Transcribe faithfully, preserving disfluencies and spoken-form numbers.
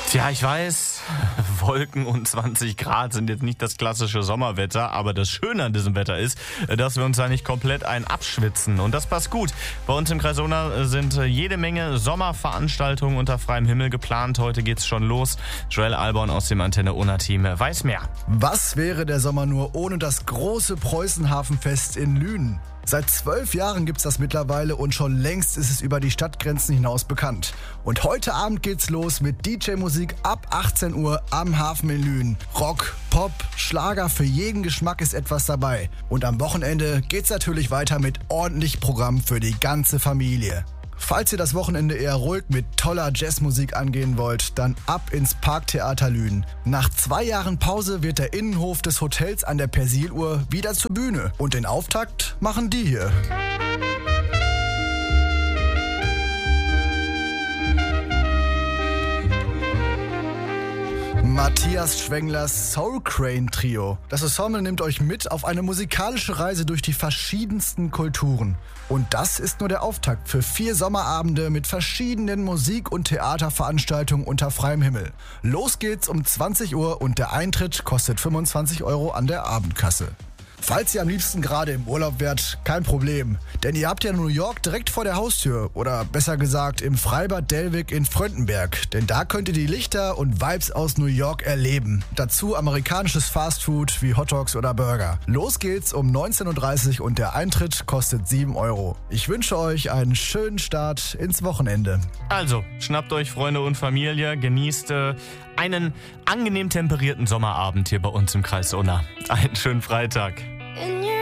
Tja, ich weiß, Wolken und zwanzig Grad sind jetzt nicht das klassische Sommerwetter, aber das Schöne an diesem Wetter ist, dass wir uns da nicht komplett ein abschwitzen. Und das passt gut. Bei uns im Kreis Unna sind jede Menge Sommerveranstaltungen unter freiem Himmel geplant. Heute geht's schon los. Joel Alborn aus dem Antenne Unna-Team weiß mehr. Was wäre der Sommer nur ohne das große Preußenhafenfest in Lünen? Seit zwölf Jahren gibt's das mittlerweile und schon längst ist es über die Stadtgrenzen hinaus bekannt. Und heute Abend geht's los mit D J-Musik ab achtzehn Uhr am Hafen in Lünen. Rock, Pop, Schlager, für jeden Geschmack ist etwas dabei. Und am Wochenende geht's natürlich weiter mit ordentlich Programm für die ganze Familie. Falls ihr das Wochenende eher ruhig mit toller Jazzmusik angehen wollt, dann ab ins Parktheater Lünen. Nach zwei Jahren Pause wird der Innenhof des Hotels an der Persiluhr wieder zur Bühne. Und den Auftakt machen die hier. Matthias Schwenglers Soul Crane Trio. Das Ensemble nimmt euch mit auf eine musikalische Reise durch die verschiedensten Kulturen. Und das ist nur der Auftakt für vier Sommerabende mit verschiedenen Musik- und Theaterveranstaltungen unter freiem Himmel. Los geht's um zwanzig Uhr und der Eintritt kostet fünfundzwanzig Euro an der Abendkasse. Falls ihr am liebsten gerade im Urlaub wärt, kein Problem. Denn ihr habt ja New York direkt vor der Haustür. Oder besser gesagt im Freibad Delvig in Fröndenberg. Denn da könnt ihr die Lichter und Vibes aus New York erleben. Dazu amerikanisches Fastfood wie Hotdogs oder Burger. Los geht's um neunzehn Uhr dreißig und der Eintritt kostet sieben Euro. Ich wünsche euch einen schönen Start ins Wochenende. Also, schnappt euch Freunde und Familie, genießt äh, einen angenehm temperierten Sommerabend hier bei uns im Kreis Unna. Einen schönen Freitag.